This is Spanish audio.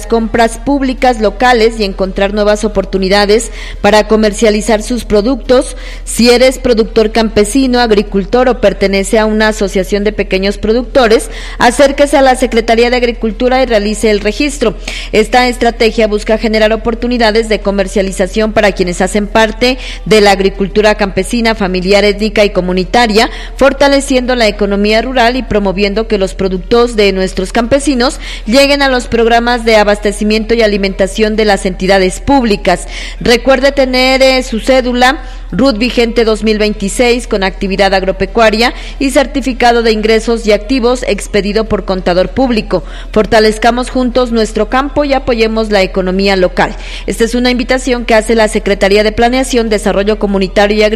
las compras públicas locales y encontrar nuevas oportunidades para comercializar sus productos. Si eres productor campesino, agricultor o pertenece a una asociación de pequeños productores, acérquese a la Secretaría de Agricultura y realice el registro. Esta estrategia busca generar oportunidades de comercialización para quienes hacen parte de la agricultura campesina, familiar, étnica y comunitaria, fortaleciendo la economía rural y promoviendo que los productos de nuestros campesinos lleguen a los programas de abastecimiento y alimentación de las entidades públicas. Recuerde tener su cédula RUT vigente 2026 con actividad agropecuaria y certificado de ingresos y activos expedido por contador público. Fortalezcamos juntos nuestro campo y apoyemos la economía local. Esta es una invitación que hace la Secretaría de Planeación, Desarrollo Comunitario y Agricultura